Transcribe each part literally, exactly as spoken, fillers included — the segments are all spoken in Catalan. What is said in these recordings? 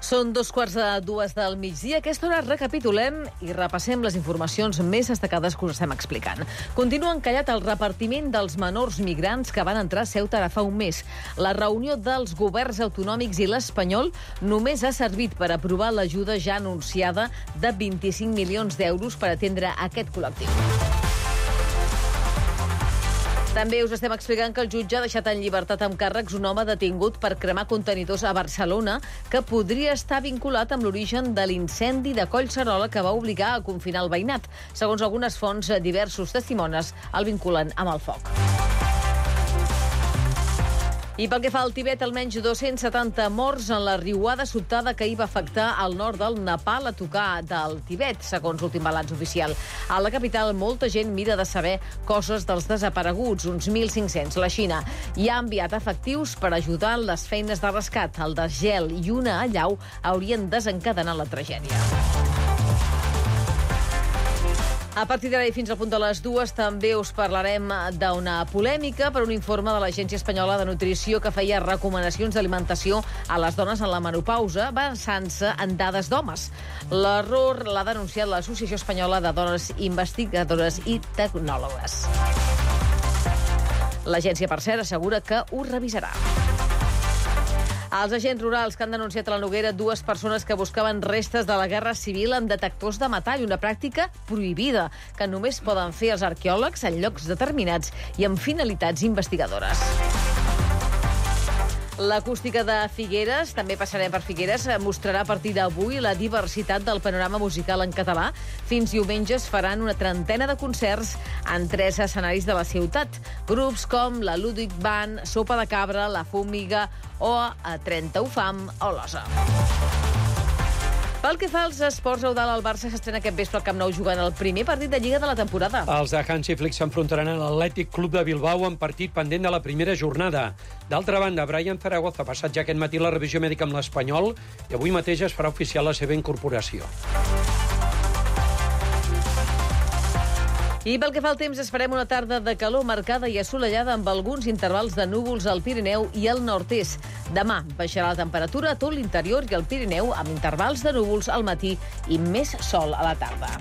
Són dos quarts de dues del migdia. A aquesta hora recapitulem i repassem les informacions més destacades que us estem explicant. Continua encallat el repartiment dels menors migrants que van entrar a Ceuta ara fa un mes. La reunió dels governs autonòmics i l'espanyol només ha servit per aprovar l'ajuda ja anunciada de vint-i-cinc milions d'euros per atendre aquest col·lectiu. També us estem explicant que el jutge ha deixat en llibertat amb càrrecs un home detingut per cremar contenidors a Barcelona que podria estar vinculat amb l'origen de l'incendi de Collserola que va obligar a confinar el veïnat. Segons algunes fonts, diversos testimonis el vinculen amb el foc. I pel que fa al Tibet, almenys dos-cents setanta morts en la riuada sobtada que hi va afectar al nord del Nepal a tocar del Tibet, segons l'últim balanç oficial. A la capital, molta gent mira de saber coses dels desapareguts, uns mil cinc-cents. La Xina hi ha enviat efectius per ajudar en les feines de rescat. El desgel i una allau haurien desencadenat la tragèdia. A partir d'ara i fins al punt de les dues també us parlarem d'una polèmica per un informe de l'Agència Espanyola de Nutrició que feia recomanacions d'alimentació a les dones en la menopausa basant-se en dades d'homes. L'error l'ha denunciat l'Associació Espanyola de Dones Investigadores i Tecnòlogues. L'agència, per cert, assegura que ho revisarà. Els agents rurals que han denunciat a la Noguera dues persones que buscaven restes de la Guerra Civil amb detectors de metall, una pràctica prohibida que només poden fer els arqueòlegs en llocs determinats i amb finalitats investigadores. L'acústica de Figueres, també passarem per Figueres, mostrarà a partir d'avui la diversitat del panorama musical en català. Fins diumenge es faran una trentena de concerts en tres escenaris de la ciutat. Grups com la Ludwig Band, Sopa de Cabra, La Fúmiga o a trenta U F A M o l'Osa. Pel que fa als esports, Eudal, el Barça s'estrena aquest vespre al Camp Nou jugant el primer partit de Lliga de la temporada. Els de Hansi Flick s'enfrontaran a l'Atlètic Club de Bilbao en partit pendent de la primera jornada. D'altra banda, Brian Zaragoza ha passat ja aquest matí la revisió mèdica amb l'Espanyol i avui mateix es farà oficial la seva incorporació. I pel que fa al temps, esperem una tarda de calor marcada i assolellada amb alguns intervals de núvols al Pirineu i al nord-est. Demà baixarà la temperatura a tot l'interior i al Pirineu amb intervals de núvols al matí i més sol a la tarda.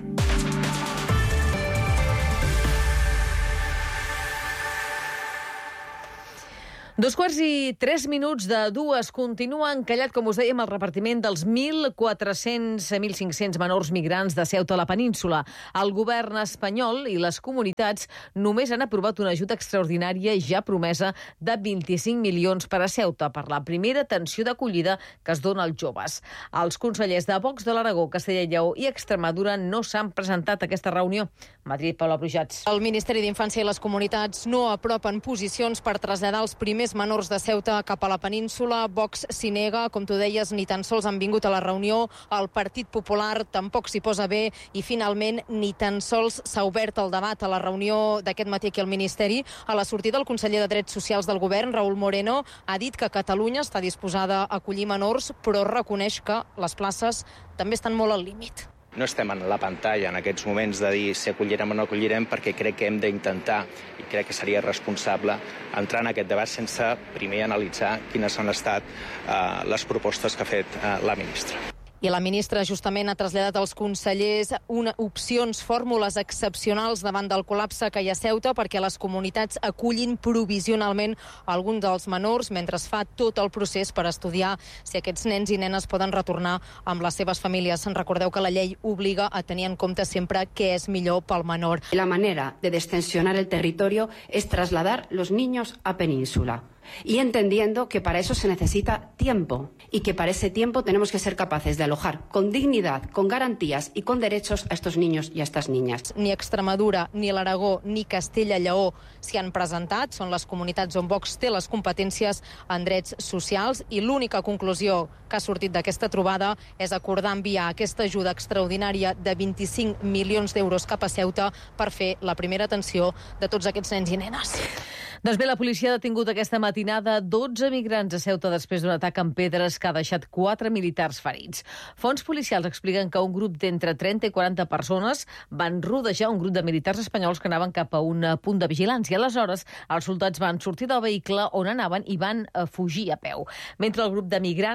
Dos quarts i tres minuts de dues. Continua encallat, com us dèiem, el repartiment dels mil quatre-cents a mil cinc-cents menors migrants de Ceuta a la península. El govern espanyol i les comunitats només han aprovat una ajuda extraordinària ja promesa de vint-i-cinc milions per a Ceuta per la primera atenció d'acollida que es dona als joves. Els consellers de Vox de l'Aragó, Castella i Lleó i Extremadura no s'han presentat a aquesta reunió. Madrid, Paula Brujats. El Ministeri d'Infància i les comunitats no apropen posicions per traslladar els primers menors de Ceuta cap a la península. Vox s'hi nega, com tu deies, ni tan sols han vingut a la reunió. El Partit Popular tampoc s'hi posa bé i finalment ni tan sols s'ha obert el debat a la reunió d'aquest matí aquí al Ministeri. A la sortida, el conseller de Drets Socials del govern, Raúl Moreno, ha dit que Catalunya està disposada a acollir menors, però reconeix que les places també estan molt al límit. No estem en la pantalla en aquests moments de dir si acollirem o no acollirem, perquè crec que hem d'intentar, i crec que seria responsable, entrar en aquest debat sense primer analitzar quines han estat eh, les propostes que ha fet eh, la ministra. I la ministra justament ha traslladat als consellers una, opcions, fórmules excepcionals davant del col·lapse que hi ha a Ceuta perquè les comunitats acullin provisionalment alguns dels menors mentre es fa tot el procés per estudiar si aquests nens i nenes poden retornar amb les seves famílies. Recordeu que la llei obliga a tenir en compte sempre què és millor pel menor. La manera de destensionar el territorio es trasladar los niños a península. Y entendiendo que para eso se necesita tiempo y que para ese tiempo tenemos que ser capaces de alojar con dignidad, con garantías y con derechos a estos niños y a estas niñas. Ni Extremadura, ni l'Aragó, ni Castella i Lleó s'hi han presentat. Són les comunitats on Vox té les competències en drets socials i l'única conclusió que ha sortit d'aquesta trobada és acordar enviar aquesta ajuda extraordinària de vint-i-cinc milions d'euros cap a Ceuta per fer la primera atenció de tots aquests nens i nenes. Doncs bé, la policia ha detingut aquesta matinada dotze migrants a Ceuta després d'un atac amb pedres que ha deixat quatre militars ferits. Fonts policials expliquen que un grup d'entre trenta i quaranta persones van rodejar un grup de militars espanyols que anaven cap a un punt de vigilància. Aleshores, els soldats van sortir del vehicle on anaven i van fugir a peu. Mentre el grup de migrants, els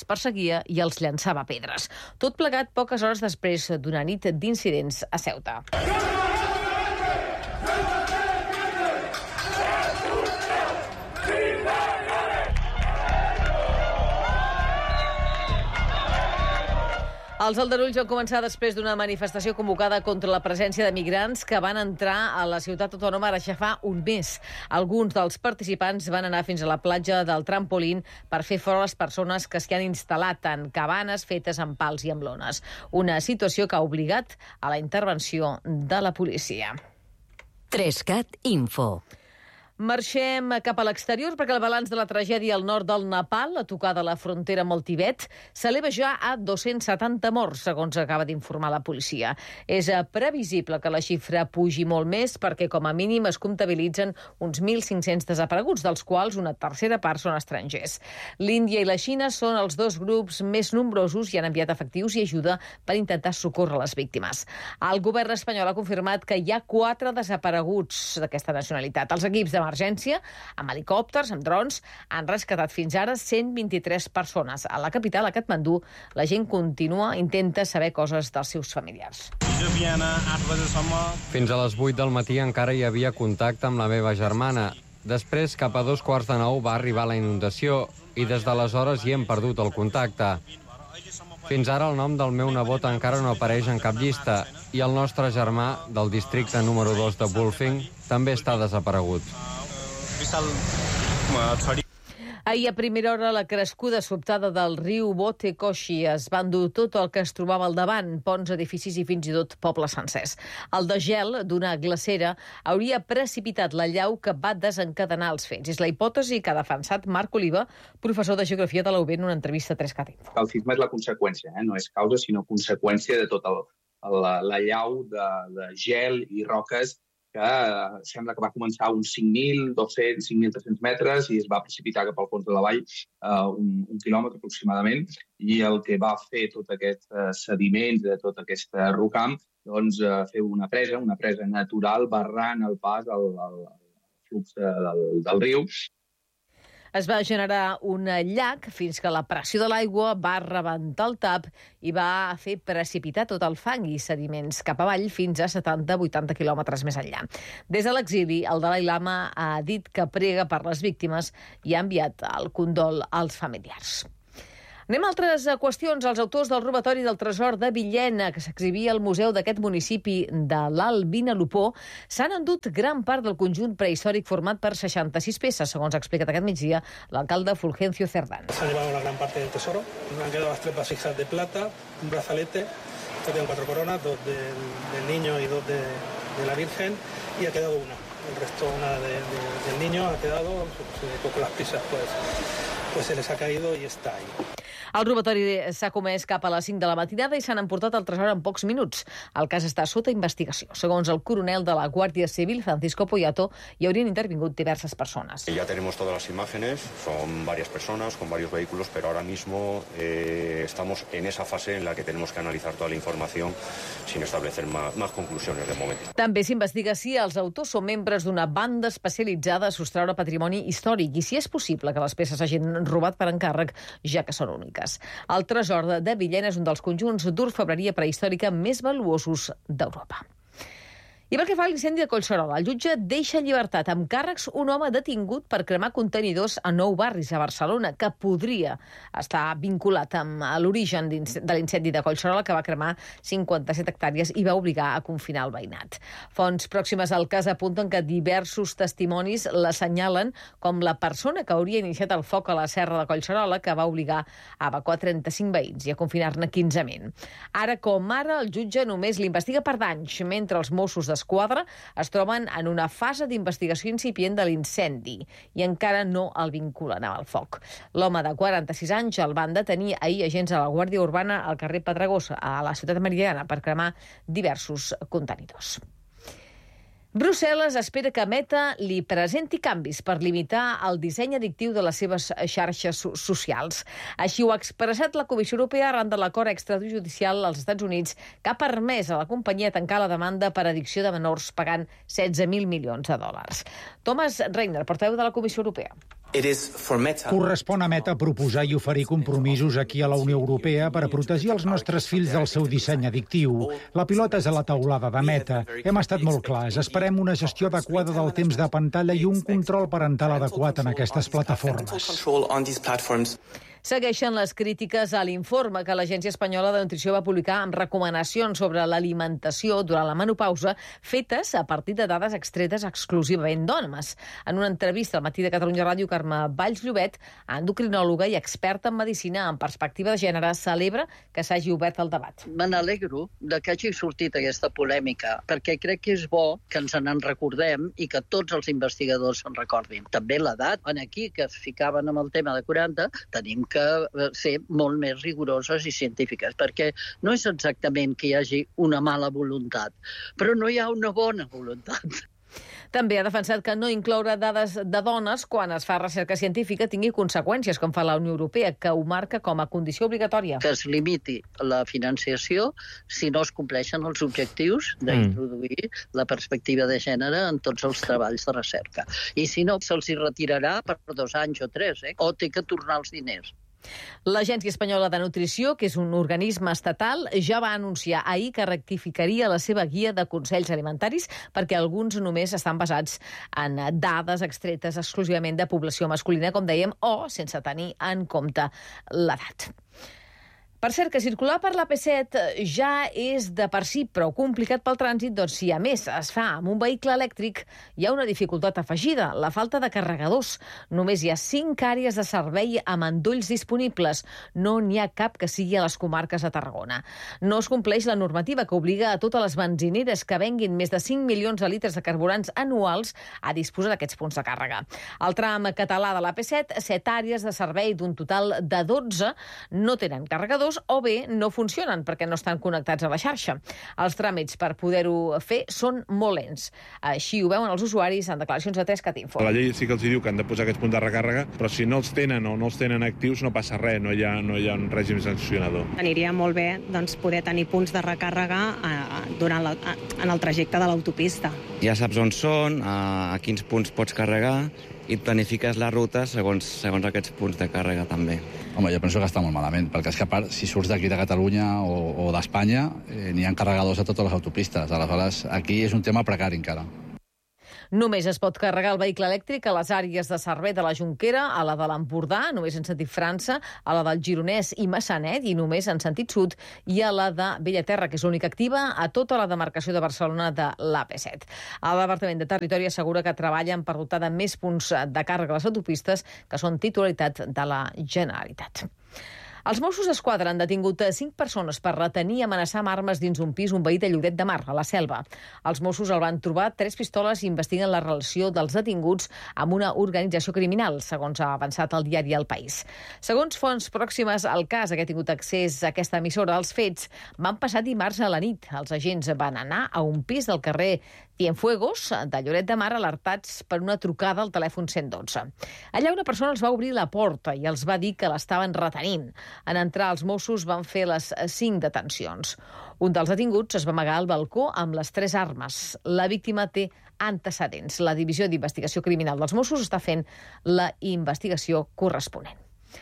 els perseguia i els llançava pedres. Tot plegat poques hores després d'una nit d'incidents a Ceuta. Els aldarulls van començar després d'una manifestació convocada contra la presència de migrants que van entrar a la ciutat autònoma ara ja fa un mes. Alguns dels participants van anar fins a la platja del Trampolín per fer fora les persones que s'hi han instal·lat en cabanes fetes amb pals i amb lones. Una situació que ha obligat a la intervenció de la policia. Trescat Info. Marxem cap a l'exterior perquè el balanç de la tragèdia al nord del Nepal, a tocar de la frontera amb el Tibet, s'eleva ja a dos-cents setanta morts, segons acaba d'informar la policia. És previsible que la xifra pugi molt més perquè, com a mínim, es comptabilitzen uns mil cinc-cents desapareguts, dels quals una tercera part són estrangers. L'Índia i la Xina són els dos grups més nombrosos i han enviat efectius i ajuda per intentar socórrer les víctimes. El govern espanyol ha confirmat que hi ha quatre desapareguts d'aquesta nacionalitat. Els equips de emergència, amb helicòpters, amb drons, han rescatat fins ara cent vint-i-tres persones. A la capital, a Katmandú, la gent continua, intenta saber coses dels seus familiars. Fins a les vuit del matí encara hi havia contacte amb la meva germana. Després, cap a dos quarts de nou, va arribar la inundació i des d'aleshores hi hem perdut el contacte. Fins ara el nom del meu nebot encara no apareix en cap llista i el nostre germà, del districte número dos de Bulfing, també està desaparegut. Ahir a primera hora la crescuda sobtada del riu Botekoshi es va endur tot el que es trobava al davant, ponts, edificis i fins i tot pobles sencers. El degel d'una glacera hauria precipitat la llau que va desencadenar els fets. És la hipòtesi que ha defensat Marc Oliva, professor de Geografia de la U B, en una entrevista a Trescat Info. El sisme és la conseqüència, eh? No és causa, sinó conseqüència de tota la, la llau de, de gel i roques que eh, sembla que va començar a uns cinc mil dos-cents, cinc mil tres-cents metres i es va precipitar cap al fons de la vall eh, un, un quilòmetre aproximadament, i el que va fer tot aquest eh, sediments de tot aquest rocam, doncs eh, fer una presa, una presa natural barrant el pas al, al, al flux de, del, del riu. Es va generar un llac fins que la pressió de l'aigua va rebentar el tap i va fer precipitar tot el fang i sediments cap avall fins a setanta a vuitanta quilòmetres més enllà. Des de l'exili, el Dalai Lama ha dit que prega per les víctimes i ha enviat el condol als familiars. Anem a altres qüestions. Els autors del robatori del tresor de Villena, que s'exhibia al museu d'aquest municipi de l'Alt Vinalopó, s'han endut gran part del conjunt prehistòric format per seixanta-sis peces, segons ha explicat aquest migdia l'alcalde Fulgencio Cerdán. Se han llevado una gran parte del tesoro. Han quedado las tres vasijas de plata, un brazalete, que tienen cuatro coronas, dos del, del niño y dos de, de la Virgen, y ha quedado una. El resto, una de, de, del niño, ha quedado, pues, con las prisas, pues, pues se les ha caído y está ahí. El robatori s'ha comès cap a les cinc de la matinada i s'han emportat el tresor en pocs minuts. El cas està sota investigació. Segons el coronel de la Guàrdia Civil, Francisco Poyato, hi haurien intervingut diverses persones. Ya tenemos todas las imágenes, son varias personas con varios vehículos, pero ahora mismo eh, estamos en esa fase en la que tenemos que analizar toda la información sin establecer más, más conclusiones de momento. També s'investiga si els autors són membres d'una banda especialitzada a sostreure patrimoni històric i si és possible que les peces hagin robat per encàrrec, ja que són úniques. El tresor de Villena és un dels conjunts d'orfebreria prehistòrica més valuosos d'Europa. I pel que fa a l'incendi de Collserola, el jutge deixa en llibertat amb càrrecs un home detingut per cremar contenidors a nou barris a Barcelona, que podria estar vinculat amb l'origen de l'incendi de Collserola, que va cremar cinquanta-set hectàrees i va obligar a confinar el veïnat. Fonts pròximes al cas apunten que diversos testimonis l'assenyalen com la persona que hauria iniciat el foc a la serra de Collserola, que va obligar a evacuar trenta-cinc veïns i a confinar-ne quinze mil. Ara com ara, el jutge només l'investiga per danys, mentre els Mossos d'Esquadra es troben en una fase d'investigació incipient de l'incendi i encara no el vinculen amb el foc. L'home de quaranta-sis anys el van detenir ahir agents de la Guàrdia Urbana al carrer Pedregós, a la ciutat meridiana, per cremar diversos contenidors. Brussel·les espera que Meta li presenti canvis per limitar el disseny addictiu de les seves xarxes socials. Així ho ha expressat la Comissió Europea arran de l'acord extrajudicial als Estats Units que ha permès a la companyia tancar la demanda per addicció de menors pagant setze mil milions de dòlars. Thomas Reiner, portaveu de la Comissió Europea. Correspon a Meta proposar i oferir compromisos aquí a la Unió Europea per a protegir els nostres fills del seu disseny addictiu. La pilota és a la teulada de Meta. Hem estat molt clars. Esperem una gestió adequada del temps de pantalla i un control parental adequat en aquestes plataformes. Segueixen les crítiques a l'informe que l'Agència Espanyola de Nutrició va publicar amb recomanacions sobre l'alimentació durant la menopausa fetes a partir de dades extretes exclusivament d'homes. En una entrevista al Matí de Catalunya Ràdio, Carme Valls Llobet, endocrinòloga i experta en medicina en perspectiva de gènere, celebra que s'hagi obert el debat. Me n'alegro de que hagi sortit aquesta polèmica, perquè crec que és bo que ens en recordem i que tots els investigadors se'n recordin. També l'edat, en aquí, que es ficaven amb el tema de quaranta, tenim que que ser molt més rigoroses i científiques, perquè no és exactament que hi hagi una mala voluntat, però no hi ha una bona voluntat. També ha defensat que no incloure dades de dones quan es fa recerca científica tingui conseqüències, com fa la Unió Europea, que ho marca com a condició obligatòria. Que es limiti la financiació si no es compleixen els objectius d'introduir mm. la perspectiva de gènere en tots els treballs de recerca. I si no, se'ls hi retirarà per dos anys o tres, eh? o té que tornar els diners. L'Agència Espanyola de Nutrició, que és un organisme estatal, ja va anunciar ahir que rectificaria la seva guia de consells alimentaris perquè alguns només estan basats en dades extretes exclusivament de població masculina, com dèiem, o sense tenir en compte l'edat. Per cert, que circular per l'A P set ja és de per si prou complicat pel trànsit, doncs si a més es fa amb un vehicle elèctric, hi ha una dificultat afegida, la falta de carregadors. Només hi ha cinc àrees de servei amb endolls disponibles. No n'hi ha cap que sigui a les comarques de Tarragona. No es compleix la normativa que obliga a totes les benzineres que venguin més de cinc milions de litres de carburants anuals a disposar d'aquests punts de càrrega. Al tram català de l'A P set, set àrees de servei d'un total de dotze no tenen carregadors o bé no funcionen perquè no estan connectats a la xarxa. Els tràmits per poder-ho fer són molt lents. Així ho veuen els usuaris en declaracions de Trescat Info. La llei sí que els diu que han de posar aquests punts de recàrrega, però si no els tenen o no els tenen actius no passa res, no hi ha, no hi ha un règim sancionador. Aniria molt bé doncs, poder tenir punts de recàrrega eh, durant la, en el trajecte de l'autopista. Ja saps on són, a quins punts pots carregar i planifiques la ruta segons, segons aquests punts de càrrega també. Home, jo penso que està molt malament, perquè és que a part, si surts d'aquí de Catalunya o, o d'Espanya, eh, n'hi ha carregadors a totes les autopistes. Aleshores, aquí és un tema precari encara. Només es pot carregar el vehicle elèctric a les àrees de servei de la Jonquera, a la de l'Empordà, només en sentit França, a la del Gironès i Massanet, i només en sentit sud, i a la de Bellaterra, que és l'única activa a tota la demarcació de Barcelona de l'A P set. El Departament de Territori assegura que treballen per dotar de més punts de càrrega a les autopistes, que són titularitat de la Generalitat. Els Mossos d'Esquadra han detingut cinc persones per retenir i amenaçar amb armes dins un pis un veí de Lloret de Mar, a la Selva. Els Mossos el van trobar tres pistoles i investiguen la relació dels detinguts amb una organització criminal, segons ha avançat el diari El País. Segons fonts pròximes al cas, que ha tingut accés a aquesta emissora, els fets van passar dimarts a la nit. Els agents van anar a un pis del carrer Cienfuegos, de Lloret de Mar, alertats per una trucada al telèfon cent dotze. Allà una persona els va obrir la porta i els va dir que l'estaven retenint. En entrar, els Mossos van fer les cinc detencions. Un dels detinguts es va amagar al balcó amb les tres armes. La víctima té antecedents. La Divisió d'Investigació Criminal dels Mossos està fent la investigació corresponent.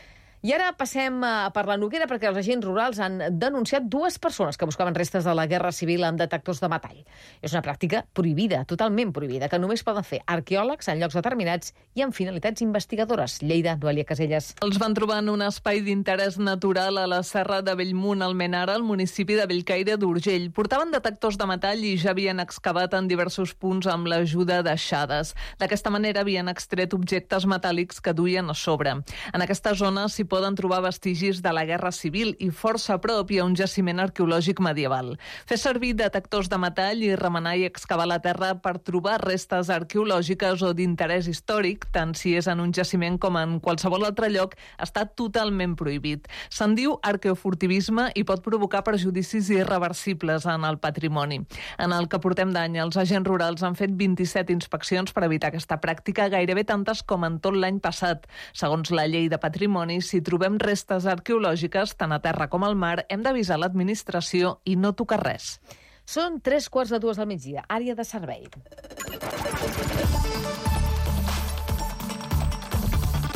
I ara passem per la Noguera perquè els agents rurals han denunciat dues persones que buscaven restes de la Guerra Civil amb detectors de metall. És una pràctica prohibida, totalment prohibida, que només poden fer arqueòlegs en llocs determinats i amb finalitats investigadores. Lleida, Noelia Caselles. Els van trobar en un espai d'interès natural a la Serra de Bellmunt, Almenara, al municipi de Bellcaire d'Urgell. Portaven detectors de metall i ja havien excavat en diversos punts amb l'ajuda d'aixades. D'aquesta manera havien extret objectes metàl·lics que duien a sobre. En aquesta zona s'hi poden trobar vestigis de la Guerra Civil i força a prop hi ha un jaciment arqueològic medieval. Fer servir detectors de metall i remenar i excavar la terra per trobar restes arqueològiques o d'interès històric, tant si és en un jaciment com en qualsevol altre lloc, està totalment prohibit. Se'n diu arqueofurtivisme i pot provocar perjudicis irreversibles en el patrimoni. En el que portem d'any, els agents rurals han fet vint-i-set inspeccions per evitar aquesta pràctica, gairebé tantes com en tot l'any passat. Segons la llei de patrimoni, si trobem restes arqueològiques, tant a terra com al mar, hem d'avisar l'administració i no tocar res. Són tres quarts de dues del migdia, àrea de servei.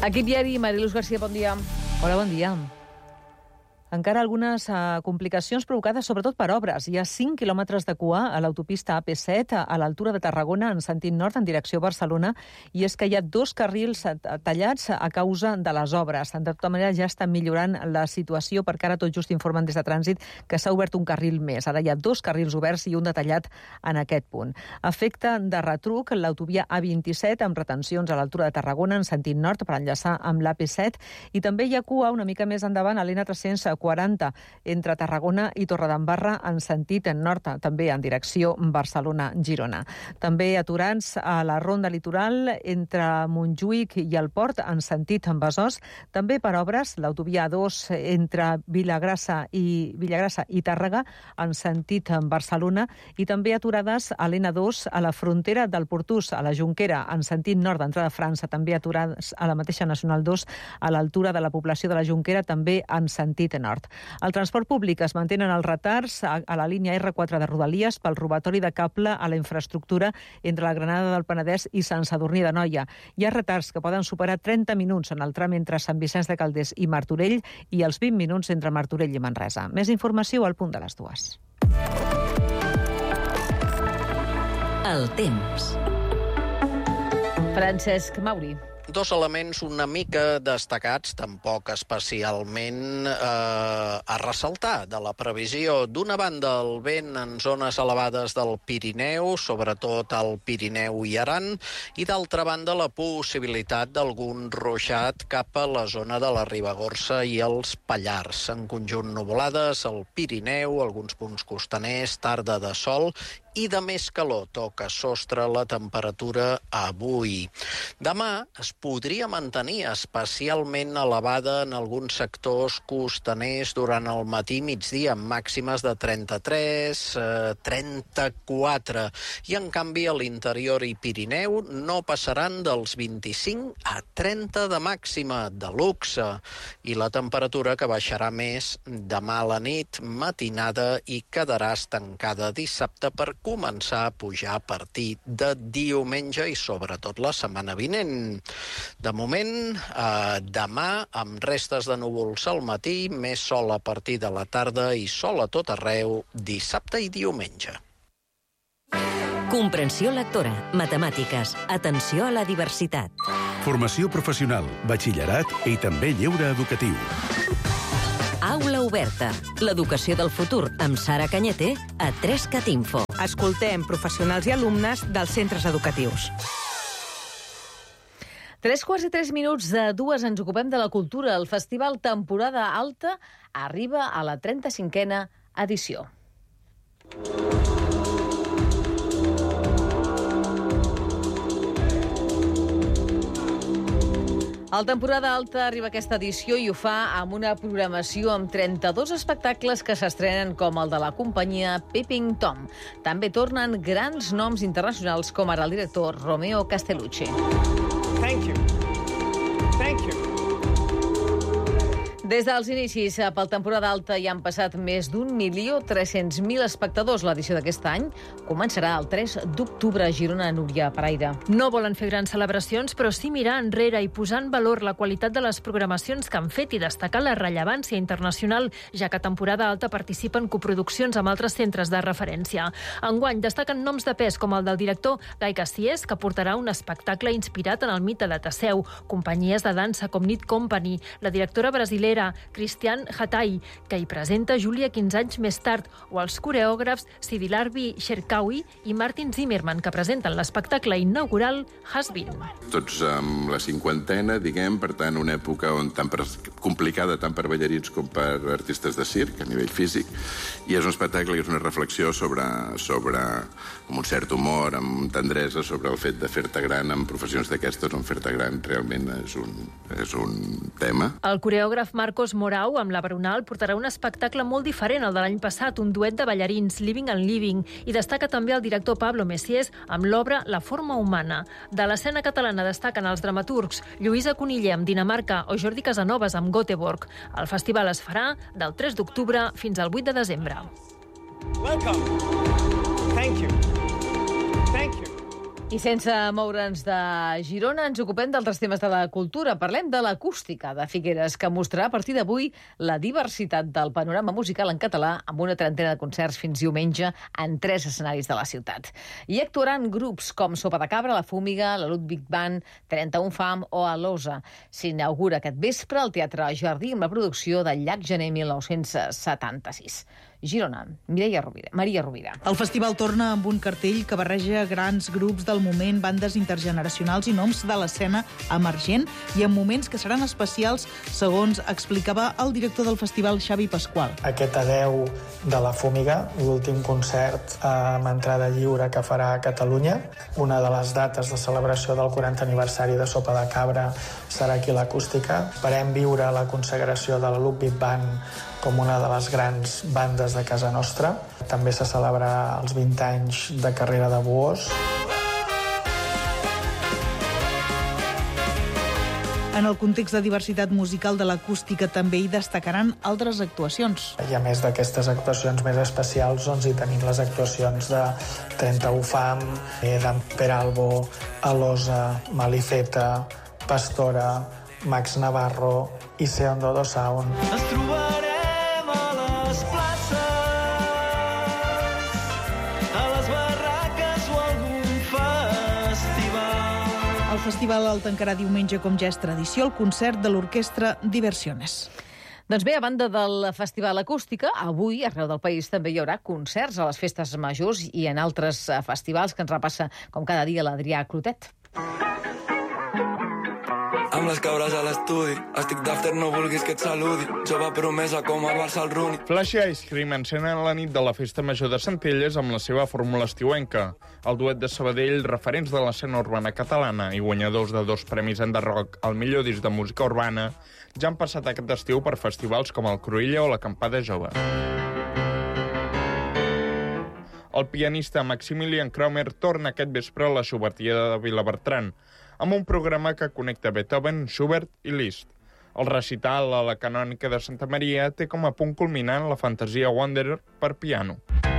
Equip diari, Mariluz García, bon dia. Hola, bon dia. Encara algunes uh, complicacions provocades sobretot per obres. Hi ha cinc quilòmetres de cua a l'autopista A P set a l'altura de Tarragona en sentit nord en direcció a Barcelona, i és que hi ha dos carrils tallats a causa de les obres. De tota manera ja està millorant la situació perquè ara tot just informen des de Trànsit que s'ha obert un carril més. Ara hi ha dos carrils oberts i un de tallat en aquest punt. Efecte de retruc l'autovia A vint-i-set amb retencions a l'altura de Tarragona en sentit nord per enllaçar amb l'A P set, i també hi ha cua una mica més endavant a l'N tres-cents quaranta entre Tarragona i Torredembarra en sentit nord, també en direcció Barcelona-Girona. També aturats a la ronda litoral entre Montjuïc i el Port en sentit Besòs, també per obres l'autovia A dos entre Vilagrassa i Villagrassa i Tàrrega en sentit Barcelona, i també aturades a l'N dos a la frontera del Portús a la Jonquera en sentit nord d'entrada a França, també aturades a la mateixa Nacional dos a l'altura de la població de la Jonquera, també en sentit nord. Al transport públic es mantenen els retards a, a la línia erre quatre de Rodalies pel robatori de cable a la infraestructura entre la Granada del Penedès i Sant Sadurní d'Anoia. Hi ha retards que poden superar trenta minuts en el tram entre Sant Vicenç de Calders i Martorell i els vint minuts entre Martorell i Manresa. Més informació al punt de les dues. El temps. Francesc Mauri. Dos elements una mica destacats, tampoc especialment eh, a ressaltar de la previsió. D'una banda, el vent en zones elevades del Pirineu, sobretot al Pirineu i Aran, i d'altra banda, la possibilitat d'algun ruixat cap a la zona de la Ribagorça i els Pallars. En conjunt, nuvolades al Pirineu, alguns punts costaners, tarda de sol i de més calor. Toca sostre la temperatura avui. Demà es podria mantenir especialment elevada en alguns sectors costaners durant el matí i migdia, amb màximes de trenta-tres, trenta-quatre. I, en canvi, a l'interior i Pirineu no passaran dels vint-i-cinc a trenta de màxima, de luxe. I la temperatura que baixarà més demà a la nit, matinada, i quedarà estancada dissabte per començar a pujar a partir de diumenge i sobretot la setmana vinent. De moment, eh, demà, amb restes de núvols al matí, més sol a partir de la tarda i sol a tot arreu dissabte i diumenge. Comprensió lectora, matemàtiques, atenció a la diversitat. Formació professional, batxillerat i també lleure educatiu. Aula oberta. L'educació del futur amb Sara Cañete a tres cat info. Escoltem professionals i alumnes dels centres educatius. Tres quarts i tres minuts de dues ens ocupem de la cultura. El Festival Temporada Alta arriba a la trenta-cinquena edició. El Temporada Alta arriba a aquesta edició i ho fa amb una programació amb trenta-dos espectacles que s'estrenen, com el de la companyia Peeping Tom. També tornen grans noms internacionals, com ara el director Romeo Castellucci. Thank you. Thank you. Des dels inicis pel Temporada Alta hi han passat més d'un milió tres-cents mil espectadors. L'edició d'aquest any començarà el tres d'octubre a Girona. Núria Paraire. No volen fer grans celebracions, però sí mirar enrere i posar en valor la qualitat de les programacions que han fet i destacar la rellevància internacional, ja que a Temporada Alta participen coproduccions amb altres centres de referència. Enguany destaquen noms de pes com el del director Gai Cassiès, que portarà un espectacle inspirat en el mite de Teseu, companyies de dansa com Knit Company, la directora brasilera Cristian Hatay, que hi presenta Júlia quinze anys més tard, o els coreògrafs Sidilarbi Sherkawi i Martin Zimmerman, que presenten l'espectacle inaugural Has Been. Tots amb la cinquantena, diguem, per tant, una època on tan per, complicada tant per ballarins com per artistes de circ, a nivell físic, i és un espectacle que és una reflexió sobre, sobre amb un cert humor, amb tendresa, sobre el fet de fer-te gran en professions d'aquestes, on fer-te gran realment és un, és un tema. El coreògraf Marcos Morau, amb la Brunal, portarà un espectacle molt diferent al de l'any passat, un duet de ballarins, Living and Living, i destaca també el director Pablo Messiés amb l'obra La forma humana. De l'escena catalana destaquen els dramaturgs Lluïsa Coniller amb Dinamarca o Jordi Casanovas amb Göteborg. El festival es farà del tres d'octubre fins al vuit de desembre. Welcome. Thank you. Thank you. I sense moure'ns de Girona, ens ocupem d'altres temes de la cultura. Parlem de l'Acústica de Figueres, que mostrarà a partir d'avui la diversitat del panorama musical en català amb una trentena de concerts fins diumenge en tres escenaris de la ciutat. Hi actuaran grups com Sopa de Cabra, La Fúmiga, la Ludwig Band, trenta-un Fam o Alosa. S'inaugura aquest vespre al Teatre Jardí amb la producció del Llac Gener mil nou-cents setanta-sis. Girona, Mireia Rovira, Maria Rovira. El festival torna amb un cartell que barreja grans grups del moment, bandes intergeneracionals i noms de l'escena emergent, i en moments que seran especials, segons explicava el director del festival, Xavi Pasqual. Aquest adeu de La Fúmiga, l'últim concert amb entrada lliure que farà a Catalunya. Una de les dates de celebració del quaranta aniversari de Sopa de Cabra serà aquí a l'Acústica. Esperem viure la consagració de la Ludwig Band com una de les grans bandes de casa nostra. També se celebrarà els vint anys de carrera de Buós. En el context de diversitat musical de l'Acústica també hi destacaran altres actuacions. I a més d'aquestes actuacions més especials, doncs hi tenim les actuacions de trenta-un Fam, d'en Peralbo, Alosa, Malifeta, Pastora, Max Navarro i Seondo do Sound. Ens trobarem a les places, a les barraques o algun festival. El festival el tancarà diumenge, com ja és tradició, el concert de l'orquestra Diversiones. Doncs bé, a banda del Festival Acústica, avui arreu del país també hi haurà concerts a les festes majors i en altres festivals que ens repassa com cada dia l'Adrià Clotet. Amb les cabres a l'estudi, estic d'after, no vulguis que et saludi. Jove promesa com a Barça al Rooney. Flash i Ice Cream encenen la nit de la Festa Major de Centelles amb la seva fórmula estiuenca. El duet de Sabadell, referents de l'escena urbana catalana i guanyadors de dos premis Enderrock al millor disc de música urbana, ja han passat aquest estiu per festivals com el Cruïlla o l'Acampada Jove. El pianista Maximilian Cromer torna aquest vespre a la Schubertia de Vilabertran, amb un programa que connecta Beethoven, Schubert i Liszt. El recital a la Canònica de Santa Maria té com a punt culminant la fantasia Wanderer per piano.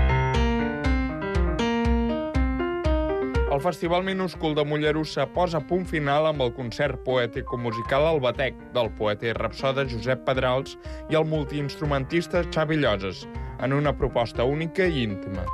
El Festival Minúscul de Mollerussa posa punt final amb el concert poètico-musical El Batec, del poeta i rapsoda Josep Pedrals i el multiinstrumentista Xavi Lloses, en una proposta única i íntima.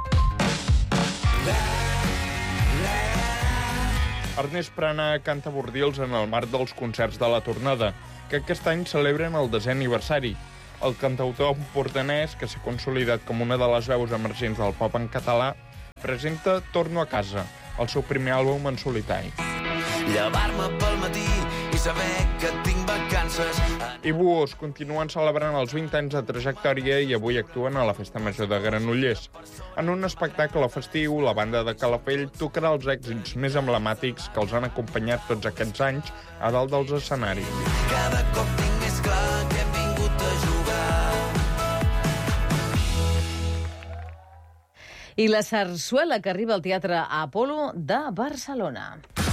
Ernest Prana canta Bordils en el marc dels concerts de la tornada, que aquest any celebren el desè aniversari. El cantautor portanès, que s'ha consolidat com una de les veus emergents del pop en català, presenta Torno a casa, el seu primer àlbum en solitari. Llevar-me pel matí i saber que tinc vacances. I Buós continuen celebrant els vint anys de trajectòria i avui actuen a la Festa Major de Granollers. En un espectacle festiu, la banda de Calafell tocarà els èxits més emblemàtics que els han acompanyat tots aquests anys a dalt dels escenaris. Cada cop tinc més clar que hem vingut a jugar. I la sarsuela que arriba al Teatre Apolo de Barcelona.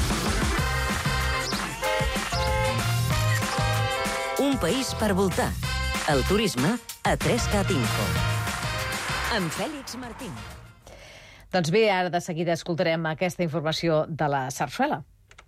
Un país per voltar. El turisme a tres cat info. Amb Fèlix Martín. Doncs bé, ara de seguida escoltarem aquesta informació de la sarsuela.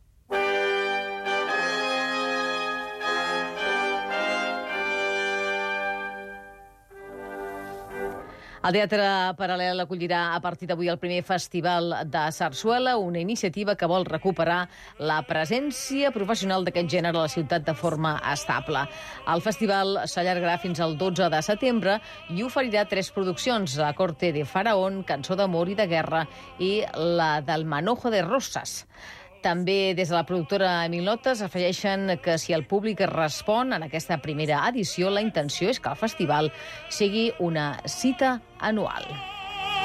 El Teatre Paral·lel acollirà a partir d'avui el primer festival de sarsuela, una iniciativa que vol recuperar la presència professional d'aquest gènere a la ciutat de forma estable. El festival s'allargarà fins al dotze de setembre i oferirà tres produccions: La Corte de Faraón, Cançó d'amor i de guerra, i la del Manojo de Rosas. També des de la productora Emil Notes afegeixen que si el públic respon en aquesta primera edició, la intenció és que el festival sigui una cita anual.